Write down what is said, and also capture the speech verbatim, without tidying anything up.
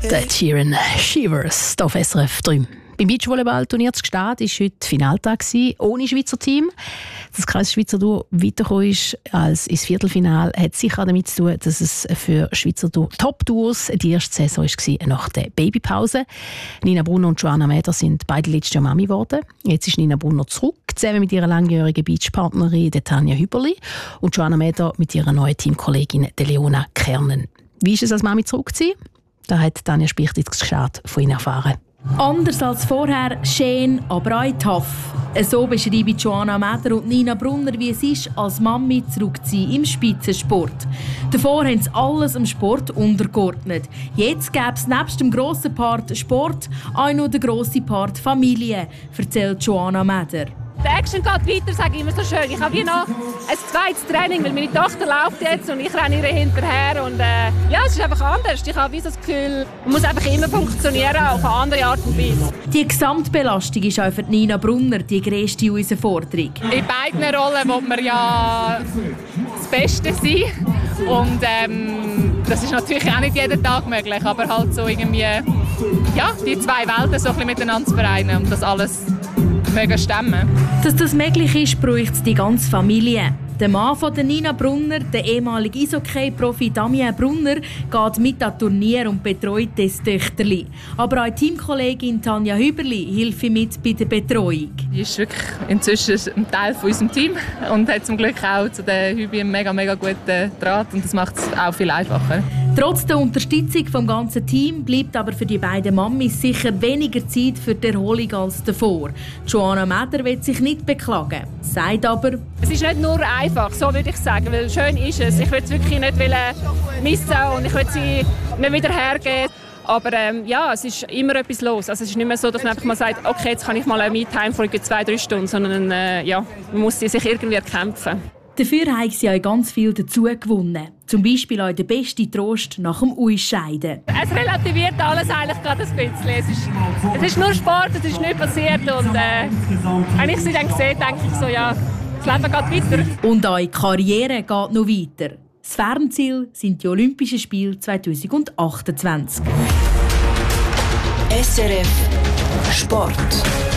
Der Sheeran Shivers auf S R F drei. Beim Beachvolleyball-Turnier zu Gstaad war heute Finaltag ohne Schweizer Team. Dass das Schweizer Duo weitergekommen ist als ins Viertelfinale, hat sicher damit zu tun, dass es für Schweizer Top-Duos die erste Saison war nach der Babypause. Nina Brunner und Joanna Mäder sind beide letztes Jahr Mami geworden. Jetzt ist Nina Brunner zurück, zusammen mit ihrer langjährigen Beachpartnerin Tanja Hüberli und Joanna Mäder mit ihrer neuen Teamkollegin Leona Kernen. Wie ist es als Mami zurückzuziehen? Da hat Tanja Spichtitz Gstaad von ihnen erfahren. Anders als vorher, schön, aber auch tough. So beschreiben Joanna Mäder und Nina Brunner, wie es ist, als Mami zurückzuziehen im Spitzensport. Davor haben sie alles im Sport untergeordnet. Jetzt gäbe es nebst dem grossen Part Sport auch noch den grossen Part Familie, erzählt Joanna Mäder. Der Action geht weiter, sage ich immer so schön. Ich habe wie noch ein zweites Training, weil meine Tochter läuft jetzt und ich renne ihr hinterher. Und, äh, ja, es ist einfach anders. Ich habe wie so das Gefühl, man muss einfach immer funktionieren, auf eine andere Art und Weise. Die Gesamtbelastung ist auch für Nina Brunner die grösste Herausforderung. In beiden Rollen will man ja das Beste sein. Und ähm, das ist natürlich auch nicht jeden Tag möglich, aber halt so irgendwie, ja, die zwei Welten so ein bisschen miteinander zu vereinen und das alles mögen stemmen. Dass das möglich ist, braucht es die ganze Familie. Der Mann von Nina Brunner, der ehemalige Eishockey-Profi Damien Brunner, geht mit an Turnier und betreut das Töchterli. Aber auch Teamkollegin Tanja Hüberli hilft mit bei der Betreuung. Sie ist wirklich inzwischen ein Teil von unserem Team und hat zum Glück auch zu der Hübi einen mega, mega guten Draht und das macht es auch viel einfacher. Trotz der Unterstützung vom ganzen Team bleibt aber für die beiden Mamis sicher weniger Zeit für die Erholung als davor. Joanna Mäder will sich nicht beklagen, sagt aber: Es ist nicht nur einfach, so würde ich sagen, weil schön ist es. Ich will es wirklich nicht missen und ich will sie nicht wieder hergeben. Aber ähm, ja, es ist immer etwas los. Also es ist nicht mehr so, dass man einfach mal sagt, okay, jetzt kann ich mal eine Me-Time von zwei, drei Stunden, sondern äh, ja, man muss sie sich irgendwie erkämpfen. Dafür haben sie auch ganz viel dazu gewonnen. Zum Beispiel auch der beste Trost nach dem Ausscheiden. Es relativiert alles eigentlich gerade ein bisschen. Es ist, es ist nur Sport, es ist nichts passiert. Und äh, wenn ich sie dann sehe, denke ich so, ja, das Leben geht weiter. Und auch die Karriere geht noch weiter. Das Fernziel sind die Olympischen Spiele zwanzig achtundzwanzig. S R F Sport.